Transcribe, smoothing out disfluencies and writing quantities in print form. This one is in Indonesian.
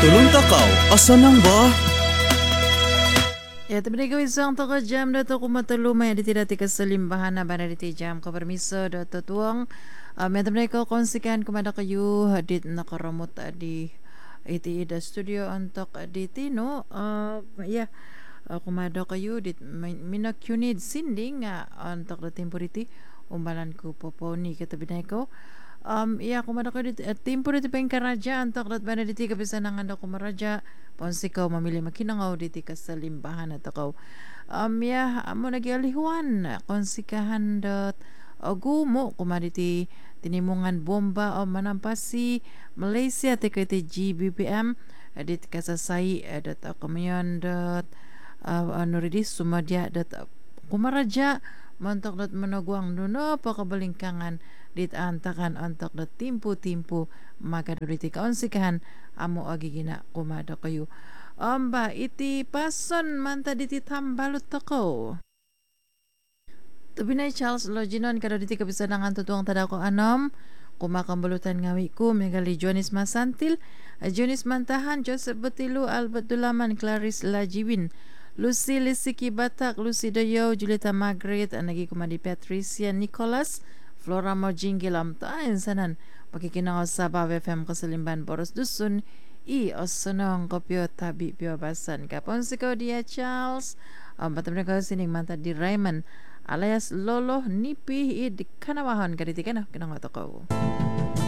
Tulong takaw, asa nang ba? Ya, tapi ikaw isang taka jam dato kumatulumay di tidak tika salimbahan na bana di jam ka permiso dato tuang. Ya, tapi ikaw konsikan kumada kayo hadit nakaramot di iti ida studio untuk di tino. Ya, kumada kayo dit minak yunid sinding untuk da tempo diti umbalan ko poponi katabi na ikaw. Iya kumada ko dit tempo diti pengkaraja antok dat bana diti kabisanangan da kumaraja ponsi kau mamili makinangaw diti kasalimbahan at kau ya amo nagialihuan konsikahan dat gumo kumaditi tinimungan bomba o manampasi Malaysia ti kiti GBPM dit kasasai dat kamayan dat ano ridis sumadya dat kumaraja mantok dat managuang nuno pakabalingkangan dit antakan antak dat timpu-timpu maka duriti kaonsikahan amo agigina kumada kayo amba iti pason manta diti tambalot ako Tubinay Charles Loginon kada diti kabisanangan tutuang tadako anom kumakambulutan ngawi ko megali Jonis Masantil Jonis Mantahan Joseph Butilu Albert Dulaman Clarice Lajibin Lucy Lisiki Batak Lucy Dayo Julieta Margaret nagi kumadi Patricia Nicholas Flora Mojinggilam tayo sanan pakikinangaw sa Baw FM Kasalimban Boros Dusun osunong kopyo tabi piwabasan kapon si dia Charles batam na sining manta di Raymond alias Lolo Nipi di kanawahon kaditi kana kinangaw ko